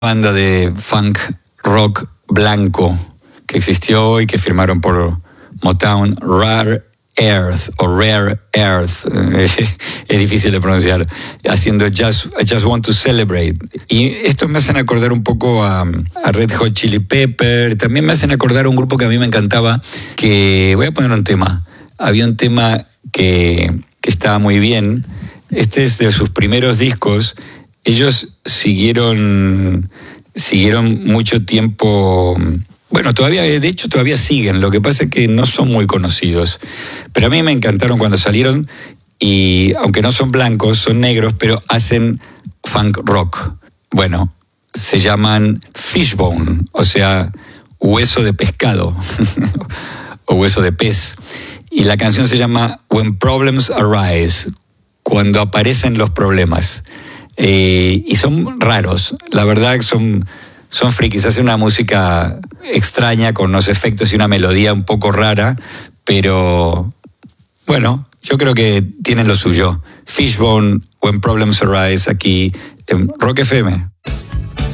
banda de funk rock blanco que existió y que firmaron por Motown, Rare Earth o Rare Earth, es difícil de pronunciar, haciendo I Just Want to Celebrate. Y estos me hacen acordar un poco a Red Hot Chili Pepper, también me hacen acordar a un grupo que a mí me encantaba, que voy a poner un tema. Había un tema que estaba muy bien, este es de sus primeros discos. Ellos siguieron mucho tiempo. Bueno, de hecho todavía siguen, lo que pasa es que no son muy conocidos. Pero a mí me encantaron cuando salieron y aunque no son blancos, son negros, pero hacen funk rock. Bueno, se llaman Fishbone, o sea, hueso de pescado o hueso de pez. Y la canción se llama When Problems Arise, cuando aparecen los problemas. Y son raros, la verdad que son frikis, hacen una música extraña con unos efectos y una melodía un poco rara, pero bueno, yo creo que tienen lo suyo. Fishbone, When Problems Arise, aquí en Rock FM.